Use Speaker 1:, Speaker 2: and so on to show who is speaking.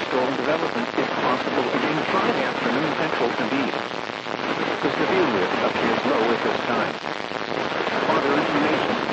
Speaker 1: thunderstorm development is possible again Friday afternoon Central and East. The severe risk appears low at this time.